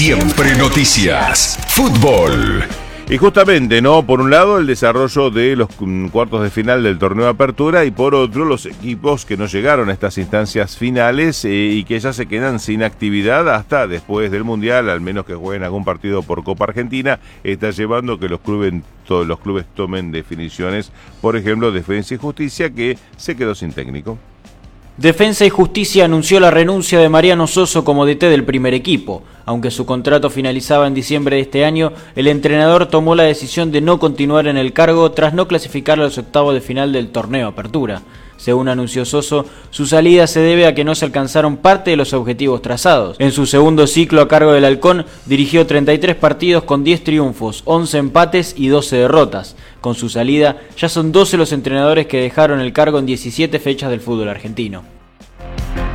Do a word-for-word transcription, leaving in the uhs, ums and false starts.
Siempre Noticias. Fútbol. Y justamente, ¿no? Por un lado, el desarrollo de los cuartos de final del torneo de apertura y por otro, los equipos que no llegaron a estas instancias finales eh, y que ya se quedan sin actividad hasta después del Mundial, al menos que jueguen algún partido por Copa Argentina, está llevando a que los clubes, todos los clubes tomen definiciones, por ejemplo, Defensa y Justicia, que se quedó sin técnico. Defensa y Justicia anunció la renuncia de Mariano Soso como D T del primer equipo. Aunque su contrato finalizaba en diciembre de este año, el entrenador tomó la decisión de no continuar en el cargo tras no clasificar a los octavos de final del torneo Apertura. Según anunció Soso, su salida se debe a que no se alcanzaron parte de los objetivos trazados. En su segundo ciclo a cargo del Halcón, dirigió treinta y tres partidos con diez triunfos, once empates y doce derrotas. Con su salida, ya son doce los entrenadores que dejaron el cargo en diecisiete fechas del fútbol argentino.